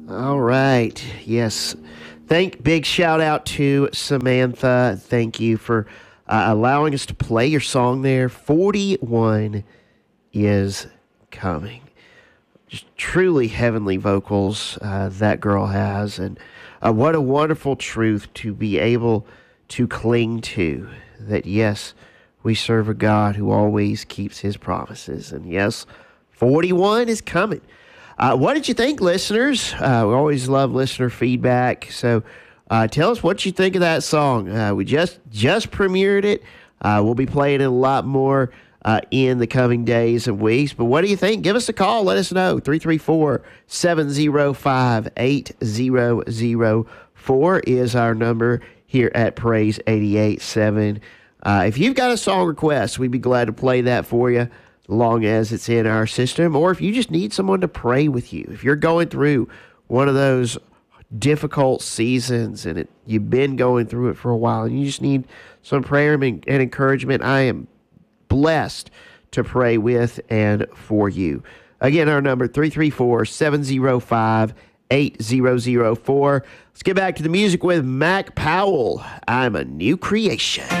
All right. Yes. Big shout out to Samantha. Thank you for allowing us to play your song there. 41 is coming. Just truly heavenly vocals that girl has. And what a wonderful truth to be able to cling to. That, yes, we serve a God who always keeps his promises. And yes, 41 is coming. What did you think, listeners? We always love listener feedback. So tell us what you think of that song. We just premiered it. We'll be playing it a lot more in the coming days and weeks. But what do you think? Give us a call. Let us know. 334-705-8004 is our number here at Praise 88.7. If you've got a song request, we'd be glad to play that for you, long as it's in our system, or if you just need someone to pray with you. If you're going through one of those difficult seasons and you've been going through it for a while and you just need some prayer and encouragement, I am blessed to pray with and for you. Again, our number 334-705-8004. Let's get back to the music with Mac Powell. I'm a New Creation.